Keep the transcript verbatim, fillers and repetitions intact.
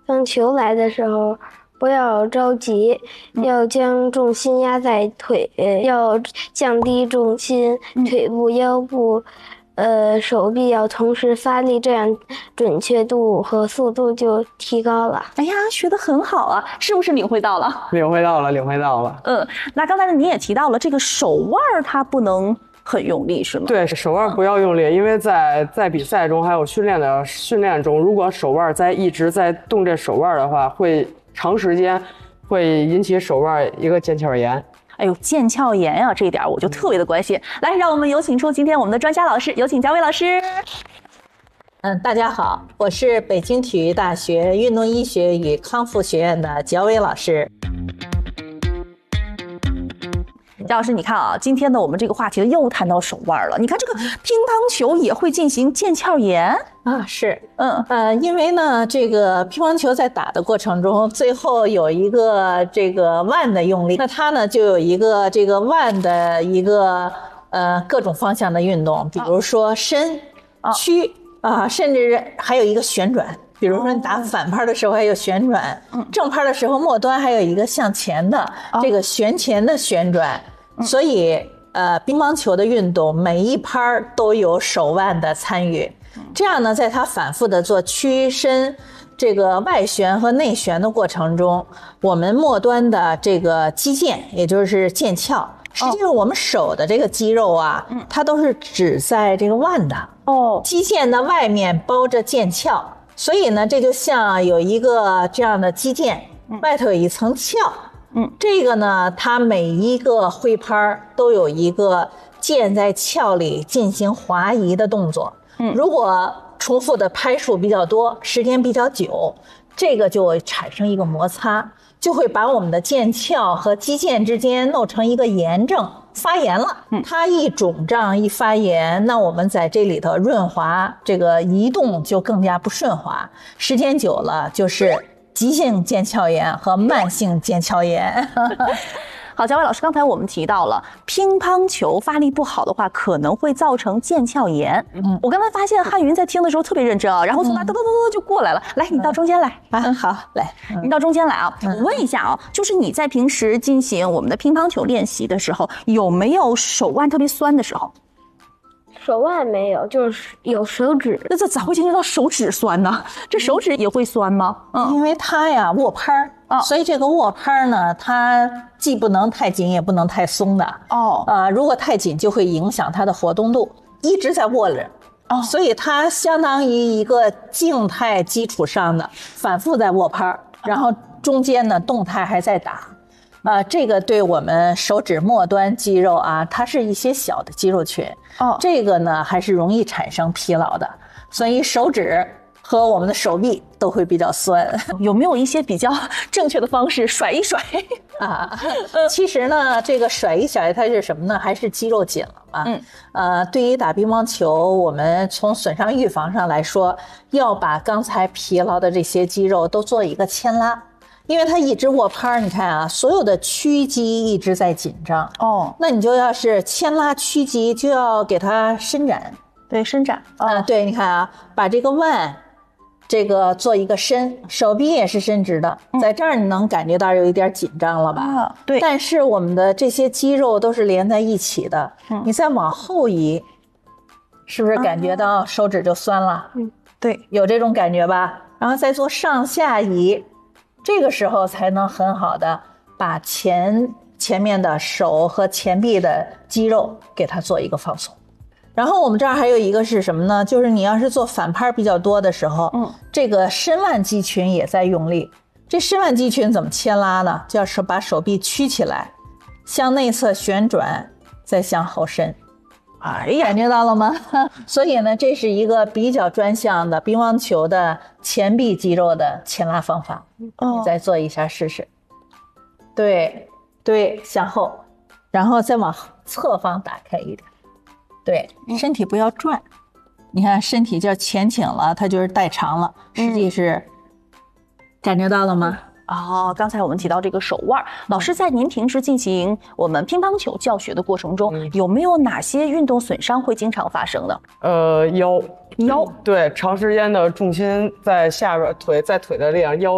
乓球来的时候，不要着急，要将重心压在腿，要降低重心，腿部、腰部。呃，手臂要同时发力，这样准确度和速度就提高了。 哎呀，学得很好啊，是不是领会到了？ 领会到了，领会到了。 嗯，那刚才呢，你也提到了这个手腕它不能很用力，是吗？ 对，手腕不要用力，因为在在比赛中还有训练的训练中，如果手腕在一直在动这手腕的话，会长时间会引起手腕一个腱鞘炎。 哎呦，腱鞘炎呀、啊，这一点我就特别的关心。来，让我们有请出今天我们的专家老师，有请嘉伟老师。 嗯，大家好，我是北京体育大学运动医学与康复学院的焦伟老师。 焦老师，你看啊，今天呢，我们这个话题又谈到手腕了。你看这个乒乓球也会进行腱鞘炎啊？是， 嗯呃，因为呢，这个乒乓球在打的过程中，最后有一个这个腕的用力，那它呢就有一个这个腕的一个呃各种方向的运动，比如说伸、屈啊，甚至还有一个旋转。比如说你打反拍的时候还有旋转，哦、正拍的时候末端还有一个向前的、哦、这个旋前的旋转，嗯、所以呃乒乓球的运动每一拍都有手腕的参与，这样呢，在它反复的做屈伸这个外旋和内旋的过程中，我们末端的这个肌腱，也就是腱鞘，实际上我们手的这个肌肉啊，哦、它都是只在这个腕的哦，肌腱的外面包着腱鞘。所以呢，这就像有一个这样的肌腱，外头有一层鞘，嗯，这个呢，它每一个挥拍都有一个腱在鞘里进行滑移的动作，嗯，如果重复的拍数比较多，时间比较久，这个就会产生一个摩擦，就会把我们的腱鞘和肌腱之间弄成一个炎症。发炎了，它一肿胀一发炎，那我们在这里头润滑，这个移动就更加不顺滑，时间久了就是急性腱鞘炎和慢性腱鞘炎。 好，嘉伟老师，刚才我们提到了乒乓球发力不好的话，可能会造成腱鞘炎。嗯，我刚才发现汉云在听的时候特别认真啊，然后从那噔噔噔噔就过来了。来，你到中间来啊，嗯、好，来， 嗯、你到中间来啊。我问一下啊，就是你在平时进行我们的乒乓球练习的时候，有没有手腕特别酸的时候？ 手腕没有，就是有手指。 那这咋会进行到手指酸呢？这手指也会酸吗？ 嗯，因为它呀握拍儿。哦，所以这个握拍呢，它既不能太紧，也不能太松的。哦，啊、呃，如果太紧就会影响它的活动度，一直在握着。哦，所以它相当于一个静态基础上的反复在握拍，然后中间呢动态还在打。啊、呃，这个对我们手指末端肌肉啊，它是一些小的肌肉群。哦，这个呢还是容易产生疲劳的，所以手指和我们的手臂都会比较酸。 有没有一些比较正确的方式甩一甩啊？其实呢，这个甩一甩它是什么呢？还是肌肉紧了嘛？嗯，呃，对于打乒乓球，我们从损伤预防上来说，要把刚才疲劳的这些肌肉都做一个牵拉。因为它一直握拍，你看啊，所有的屈肌一直在紧张哦，那你就要是牵拉屈肌，就要给它伸展， 对，伸展啊、 呃，对，你看啊，把这个腕，这个做一个伸，手臂也是伸直的，在这儿你能感觉到有一点紧张了吧？啊， 对。 但是我们的这些肌肉都是连在一起的，嗯、你再往后移，是不是感觉到手指就酸了？ 嗯，对， 有这种感觉吧？然后再做上下移。这个时候才能很好的把前前面的手和前臂的肌肉给它做一个放松。然后我们这儿还有一个是什么呢？就是你要是做反拍比较多的时候，嗯，这个伸腕肌群也在用力。这伸腕肌群怎么牵拉呢？就是把手臂曲起来，向内侧旋转，再向后伸。哎呀，感觉到了吗？所以呢，这是一个比较专项的乒乓球的前臂肌肉的牵拉方法。哦，你再做一下试试。对，对，向后，然后再往侧方打开一点。对，身体不要转。你看，身体就前倾了，它就是代偿了。实际是，感觉到了吗？ 哦，刚才我们提到这个手腕，老师在您平时进行我们乒乓球教学的过程中，嗯、有没有哪些运动损伤会经常发生的？ 呃，腰， 腰， 对，长时间的重心在下边，腿在腿的力量，腰。